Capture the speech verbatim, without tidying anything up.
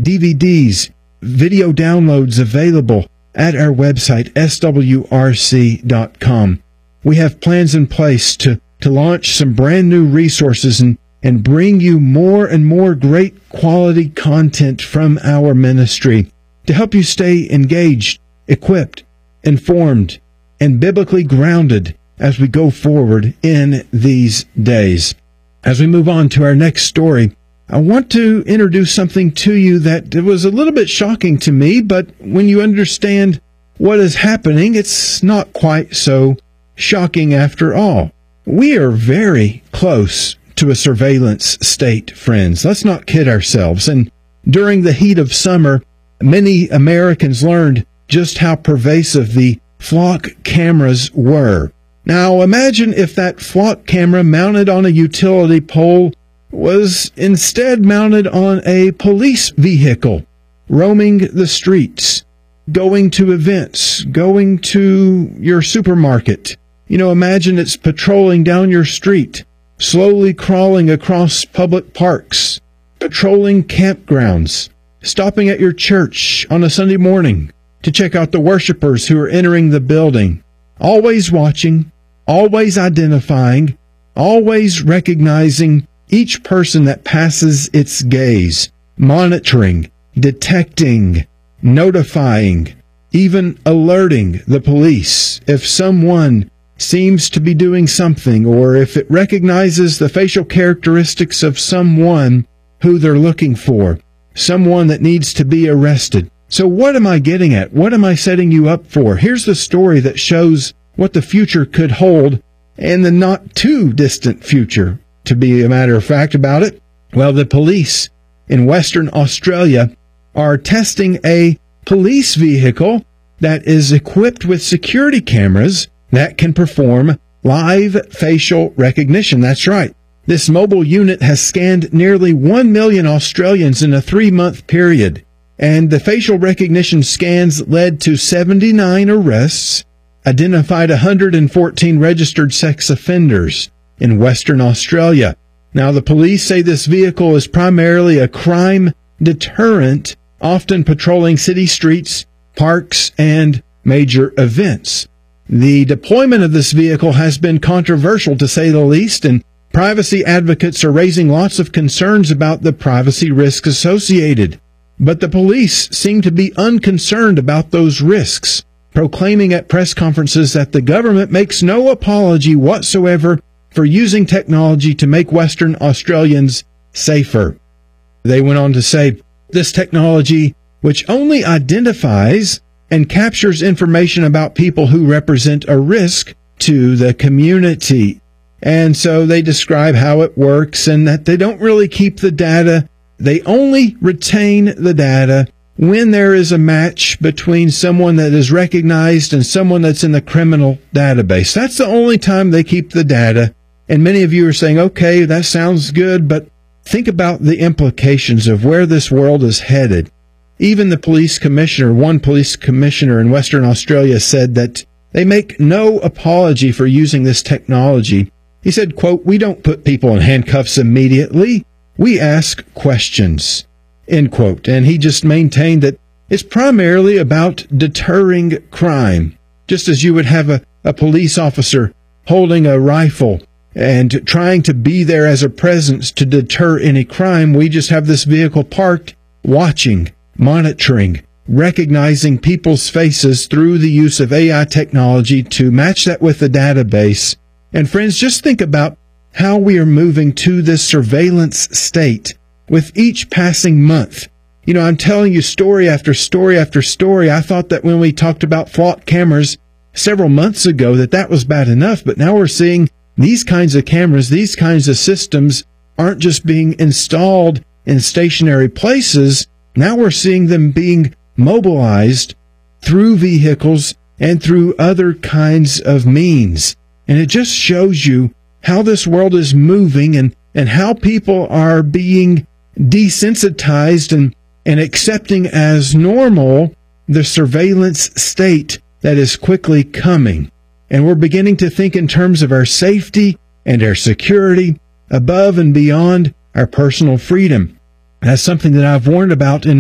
D V Ds, video downloads available at our website, S W R C dot com. We have plans in place to, to launch some brand new resources and, and bring you more and more great quality content from our ministry to help you stay engaged, equipped, informed, and biblically grounded as we go forward in these days. As we move on to our next story, I want to introduce something to you that was a little bit shocking to me, but when you understand what is happening, it's not quite so shocking after all. We are very close to a surveillance state, friends. Let's not kid ourselves. And during the heat of summer, many Americans learned just how pervasive the flock cameras were. Now, imagine if that flock camera mounted on a utility pole was instead mounted on a police vehicle, roaming the streets, going to events, going to your supermarket. You know, imagine it's patrolling down your street, slowly crawling across public parks, patrolling campgrounds, stopping at your church on a Sunday morning to check out the worshipers who are entering the building, always watching, always identifying, always recognizing each person that passes its gaze, monitoring, detecting, notifying, even alerting the police if someone seems to be doing something, or if it recognizes the facial characteristics of someone who they're looking for, someone that needs to be arrested. So what am I getting at? What am I setting you up for? Here's the story that shows what the future could hold in the not too distant future, to be a matter of fact about it. Well, the police in Western Australia are testing a police vehicle that is equipped with security cameras that can perform live facial recognition. That's right. This mobile unit has scanned nearly one million Australians in a three-month period, and the facial recognition scans led to seventy-nine arrests, identified one hundred fourteen registered sex offenders in Western Australia. Now, the police say this vehicle is primarily a crime deterrent, often patrolling city streets, parks, and major events. The deployment of this vehicle has been controversial, to say the least, and privacy advocates are raising lots of concerns about the privacy risks associated. But the police seem to be unconcerned about those risks, proclaiming at press conferences that the government makes no apology whatsoever for using technology to make Western Australians safer. They went on to say, this technology, which only identifies and captures information about people who represent a risk to the community. And so they describe how it works and that they don't really keep the data. They only retain the data when there is a match between someone that is recognized and someone that's in the criminal database. That's the only time they keep the data. And many of you are saying, okay, that sounds good, but think about the implications of where this world is headed. Even the police commissioner, one police commissioner in Western Australia, said that they make no apology for using this technology. He said, quote, "We don't put people in handcuffs immediately. We ask questions," end quote. And he just maintained that it's primarily about deterring crime. Just as you would have a, a police officer holding a rifle and trying to be there as a presence to deter any crime, we just have this vehicle parked, watching, monitoring, recognizing people's faces through the use of A I technology to match that with the database. And friends, just think about how we are moving to this surveillance state with each passing month. You know, I'm telling you story after story after story. I thought that when we talked about flock cameras several months ago that that was bad enough, but now we're seeing these kinds of cameras, these kinds of systems aren't just being installed in stationary places. Now we're seeing them being mobilized through vehicles and through other kinds of means. And it just shows you how this world is moving and, and how people are being desensitized and, and accepting as normal the surveillance state that is quickly coming. And we're beginning to think in terms of our safety and our security above and beyond our personal freedom. That's something that I've warned about in